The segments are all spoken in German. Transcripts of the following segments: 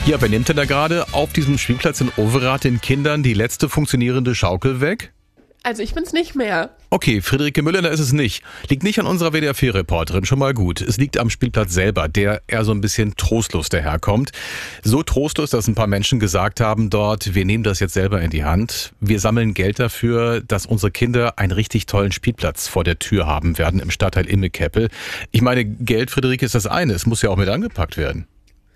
Ja, wer nimmt denn da gerade auf diesem Spielplatz in Overath den Kindern die letzte funktionierende Schaukel weg? Also ich bin's nicht mehr. Okay, Friederike Müller ist es nicht. Liegt nicht an unserer WDR4-Reporterin, schon mal gut. Es liegt am Spielplatz selber, der eher so ein bisschen trostlos daherkommt. So trostlos, dass ein paar Menschen gesagt haben dort, wir nehmen das jetzt selber in die Hand. Wir sammeln Geld dafür, dass unsere Kinder einen richtig tollen Spielplatz vor der Tür haben werden im Stadtteil Immekeppel. Ich meine, Geld, Friederike, ist das eine. Es muss ja auch mit angepackt werden.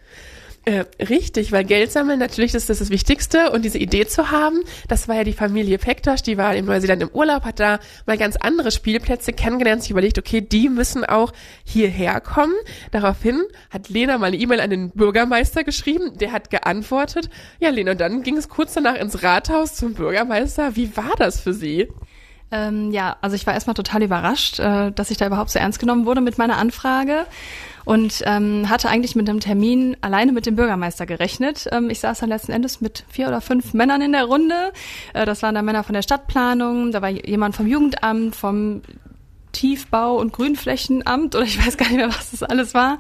Richtig, weil Geld sammeln natürlich das ist das Wichtigste und diese Idee zu haben, das war ja die Familie Pektosch, die war in Neuseeland im Urlaub, hat da mal ganz andere Spielplätze kennengelernt, sich überlegt, okay, die müssen auch hierher kommen. Daraufhin hat Lena mal eine E-Mail an den Bürgermeister geschrieben, der hat geantwortet. Ja, Lena, und dann ging es kurz danach ins Rathaus zum Bürgermeister. Wie war das für Sie? Also ich war erstmal total überrascht, dass ich da überhaupt so ernst genommen wurde mit meiner Anfrage und hatte eigentlich mit einem Termin alleine mit dem Bürgermeister gerechnet. Ich saß dann letzten Endes mit 4 oder 5 Männern in der Runde. Das waren dann Männer von der Stadtplanung, da war jemand vom Jugendamt, vom Tiefbau- und Grünflächenamt oder ich weiß gar nicht mehr, was das alles war.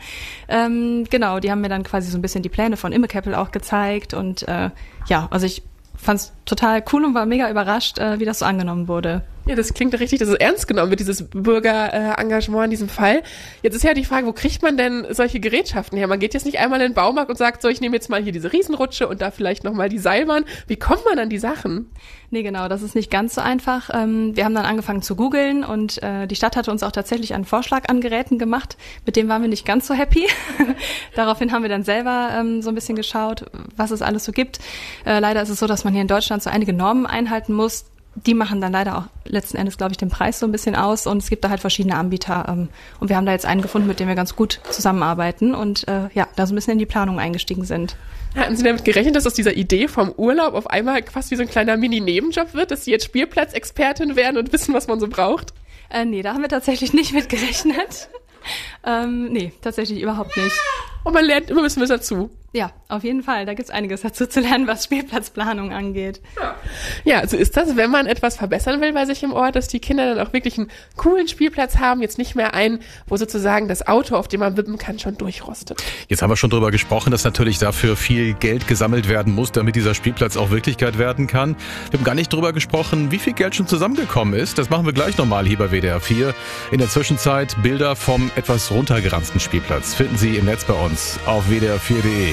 Genau, die haben mir dann quasi so ein bisschen die Pläne von Immekeppel auch gezeigt und also ich fand's total cool und war mega überrascht, wie das so angenommen wurde. Ja, das klingt richtig, dass es ernst genommen wird, dieses Bürgerengagement in diesem Fall. Jetzt ist ja die Frage, wo kriegt man denn solche Gerätschaften her? Man geht jetzt nicht einmal in den Baumarkt und sagt, so, ich nehme jetzt mal hier diese Riesenrutsche und da vielleicht nochmal die Seilbahn. Wie kommt man an die Sachen? Nee, genau, das ist nicht ganz so einfach. Wir haben dann angefangen zu googeln und die Stadt hatte uns auch tatsächlich einen Vorschlag an Geräten gemacht. Mit dem waren wir nicht ganz so happy. Daraufhin haben wir dann selber so ein bisschen geschaut, was es alles so gibt. Leider ist es so, dass man hier in Deutschland so einige Normen einhalten muss. Die machen dann leider auch letzten Endes, glaube ich, den Preis so ein bisschen aus und es gibt da halt verschiedene Anbieter und wir haben da jetzt einen gefunden, mit dem wir ganz gut zusammenarbeiten und da so ein bisschen in die Planung eingestiegen sind. Hatten Sie damit gerechnet, dass aus dieser Idee vom Urlaub auf einmal fast wie so ein kleiner Mini-Nebenjob wird, dass Sie jetzt Spielplatzexpertin werden und wissen, was man so braucht? Nee, da haben wir tatsächlich nicht mit gerechnet. Nee, tatsächlich überhaupt nicht. Und man lernt immer ein bisschen was dazu. Ja, auf jeden Fall. Da gibt's einiges dazu zu lernen, was Spielplatzplanung angeht. Ja, so ist das, wenn man etwas verbessern will bei sich im Ort, dass die Kinder dann auch wirklich einen coolen Spielplatz haben, jetzt nicht mehr einen, wo sozusagen das Auto, auf dem man wippen kann, schon durchrostet. Jetzt haben wir schon drüber gesprochen, dass natürlich dafür viel Geld gesammelt werden muss, damit dieser Spielplatz auch Wirklichkeit werden kann. Wir haben gar nicht drüber gesprochen, wie viel Geld schon zusammengekommen ist. Das machen wir gleich nochmal hier bei WDR 4. In der Zwischenzeit Bilder vom etwas runtergeranzten Spielplatz finden Sie im Netz bei uns auf wdr4.de.